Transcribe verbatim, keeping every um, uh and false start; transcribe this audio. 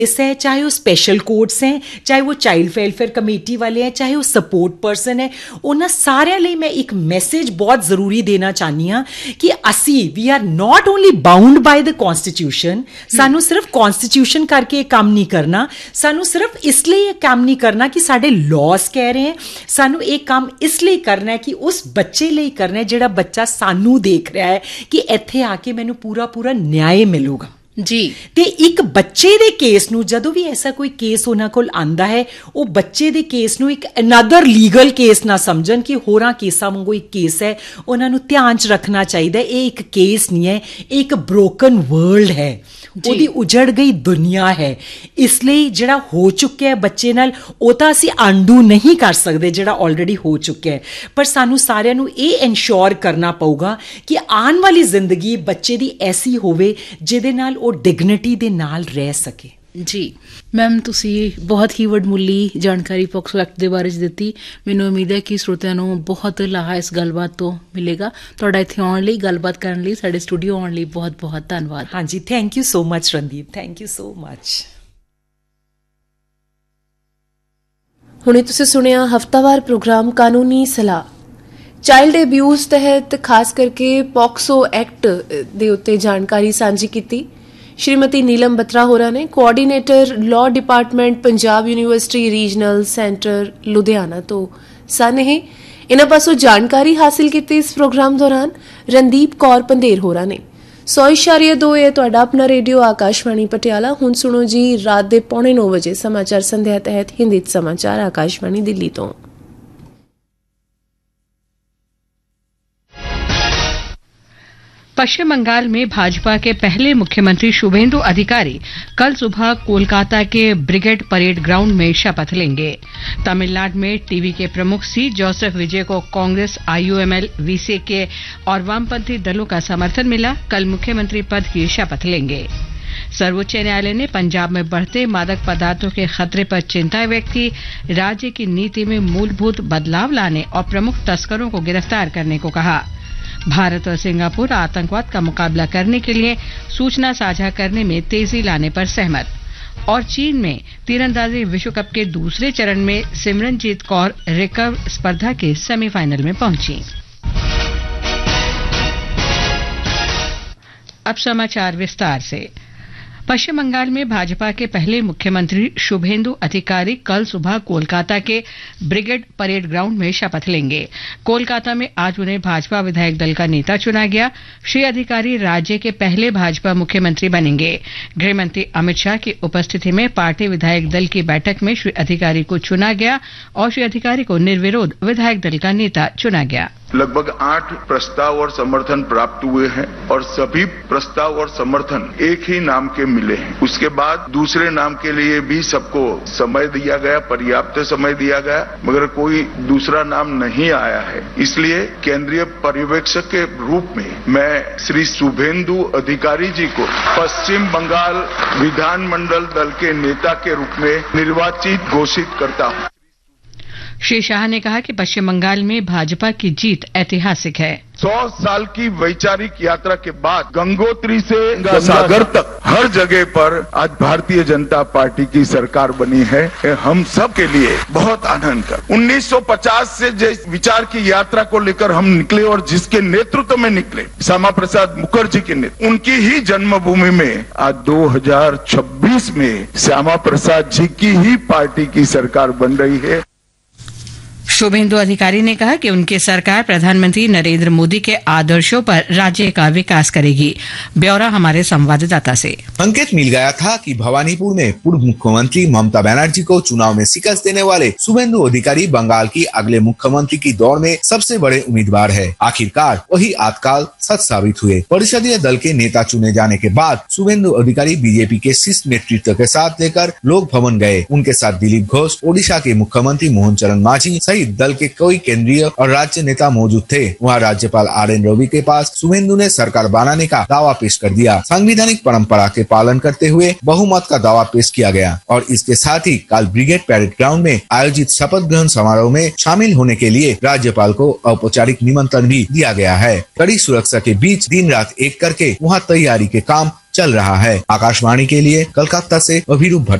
है, चाहे वो स्पेशल कोर्ट्स हैं, चाहे वो चाइल्ड वेलफेयर कमेटी वाले हैं, चाहे वो सपोर्ट पर्सन है, उन्हां सारिਆਂ ਲਈ मैं एक मैसेज बहुत जरूरी देना चाहनी हाँ कि असी we are not only bound by the constitution. सानू सिर्फ कॉन्स्टिट्यूशन करके ये काम नहीं करना, सानू सिर्फ इसलिए ये काम नहीं करना कि साडे लॉज कह रहे हैं, सानू ये काम इसलिए करना है कि उस बच्चे लिए करना है जिहड़ा बच्चा सानू देख रहा है कि इत्थे आके मैनू पूरा पूरा न्याय मिलूगा जी। ते एक बच्चे दे केस नू जदों भी ऐसा कोई केस उन्हां कोल आंदा है, वो बच्चे दे केस नू एक अनदर लीगल केस ना समझन कि होरां केसां वांगू एक केस है। उन्हां नू ध्यान च रखना चाहिए ये एक केस नहीं है, एक ब्रोकन वर्ल्ड है, ਉਹਦੀ उजड़ गई दुनिया है। इसलिए जिहड़ा हो चुका है बच्चे नाल ਉਹ ਤਾਂ ਅਸੀਂ आंडू नहीं कर सकते जिहड़ा ऑलरेडी हो चुका है, पर सानू सारिਆਂ ਨੂੰ ਇਹ इंश्योर करना पऊगा कि आने वाली जिंदगी बच्चे ਦੀ ऐसी होवे ਜਿਹਦੇ ਨਾਲ ਉਹ डिग्निटी ਦੇ ਨਾਲ ਰਹਿ सके। जी मैम, तुसी बहुत ही वडमुली जानकारी पॉक्सो एक्ट के बारे दिती। मैनूं उम्मीद है कि श्रोतिਆਂ ਨੂੰ बहुत लाहा इस गलबात तो मिलेगा। तुहाडा इत्थे आउण लई गलबात करन लई साडे स्टूडियो आउण लई बहुत बहुत धन्नवाद। हाँ जी, thank you so much Randeep, thank you so much. हुणे तुसीं सुणिया हफ्तावार प्रोग्राम कानूनी सलाह। चाइल्ड अब्यूज़ तहत खास करके पॉक्सो एक्ट दे उत्ते जानकारी सांझी कीती। श्रीमती नीलम बत्रा होरा ने coordinator law department Punjab university regional centre Ludhiana तो सन है। इन्हां पासों जानकारी हासिल की इस प्रोग्राम दौरान रणदीप कौर पंधेर होरा ने। सौ इशारिया दो है तुहाडा अपना रेडियो आकाशवाणी पटियाला। हुण सुनो जी रात दे पौने नौ बजे समाचार संध्या तहत हिंदी समाचार आकाशवाणी दिल्ली तो। पश्चिम बंगाल में भाजपा के पहले मुख्यमंत्री शुभेंदु अधिकारी कल सुबह कोलकाता के ब्रिगेड परेड ग्राउंड में शपथ लेंगे। तमिलनाडु में टीवी के प्रमुख सी जोसेफ विजय को कांग्रेस, आईयूएमएल, वीसीके और वामपंथी दलों का समर्थन मिला। कल मुख्यमंत्री पद की शपथ लेंगे। सर्वोच्च न्यायालय ने पंजाब में बढ़ते मादक पदार्थों के खतरे पर चिंता व्यक्त की। राज्य की नीति में मूलभूत बदलाव लाने और प्रमुख तस्करों को गिरफ्तार करने को कहा। भारत और सिंगापुर आतंकवाद का मुकाबला करने के लिए सूचना साझा करने में तेजी लाने पर सहमत। और चीन में तीरंदाजी विश्व कप के दूसरे चरण में सिमरनजीत कौर रिकर्व स्पर्धा के सेमीफाइनल में पहुंची। अब समाचार विस्तार से। पश्चिम बंगाल में भाजपा के पहले मुख्यमंत्री शुभेंदु अधिकारी कल सुबह कोलकाता के ब्रिगेड परेड ग्राउंड में शपथ लेंगे। कोलकाता में आज उन्हें भाजपा विधायक दल का नेता चुना गया। श्री अधिकारी राज्य के पहले भाजपा मुख्यमंत्री बनेंगे। गृहमंत्री अमित शाह की उपस्थिति में पार्टी विधायक दल की बैठक में श्री अधिकारी को चुना गया और श्री अधिकारी को निर्विरोध विधायक दल का नेता चुना गया। लगभग आठ प्रस्ताव और समर्थन प्राप्त हुए हैं और सभी प्रस्ताव और समर्थन एक ही नाम के मिले हैं। उसके बाद दूसरे नाम के लिए भी सबको समय दिया गया, पर्याप्त समय दिया गया, मगर कोई दूसरा नाम नहीं आया है। इसलिए केंद्रीय पर्यवेक्षक के रूप में मैं श्री शुभेंदु अधिकारी जी को पश्चिम बंगाल विधानमंडल दल के नेता के रूप में निर्वाचित घोषित करता हूं। श्री शाह ने कहा कि पश्चिम बंगाल में भाजपा की जीत ऐतिहासिक है। सौ साल की वैचारिक यात्रा के बाद गंगोत्री से सागर तक हर जगह पर आज भारतीय जनता पार्टी की सरकार बनी है। हम सब के लिए बहुत आनंद कर उन्नीस सौ पचास से जिस विचार की यात्रा को लेकर हम निकले और जिसके नेतृत्व में निकले, श्यामा प्रसाद मुखर्जी के नेतृत्व, उनकी ही जन्मभूमि में आज दो हजार छब्बीस में श्यामा प्रसाद जी की ही पार्टी की सरकार बन रही है। शुभेंदु अधिकारी ने कहा कि उनकी सरकार प्रधानमंत्री नरेंद्र मोदी के आदर्शों पर राज्य का विकास करेगी। ब्यौरा हमारे संवाददाता से। संकेत मिल गया था कि भवानीपुर में पूर्व मुख्यमंत्री ममता बनर्जी को चुनाव में शिकस्त देने वाले शुभेंदु अधिकारी बंगाल की अगले मुख्यमंत्री की दौड़ में सबसे बड़े उम्मीदवार है। आखिरकार वही आतकाल सच साबित हुए। परिषदीय दल के नेता चुने जाने के बाद शुभेंदु अधिकारी बीजेपी के शीर्ष नेतृत्व के साथ लेकर लोक भवन गए। उनके साथ दिलीप घोष, ओडिशा के मुख्यमंत्री मोहन चरण मांझी सहित दल के कई केंद्रीय और राज्य नेता मौजूद थे। वहां राज्यपाल आर एन रवि के पास शुभेंदु ने सरकार बनाने का दावा पेश कर दिया। संवैधानिक परंपरा के पालन करते हुए बहुमत का दावा पेश किया गया और इसके साथ ही कल ब्रिगेड परेड ग्राउंड में आयोजित शपथ ग्रहण समारोह में शामिल होने के लिए राज्यपाल को औपचारिक निमंत्रण भी दिया गया है। कड़ी सुरक्षा के बीच दिन रात एक करके वहाँ तैयारी के काम चल रहा है। आकाशवाणी के लिए कलकत्ता से अभिरूप भट्ट।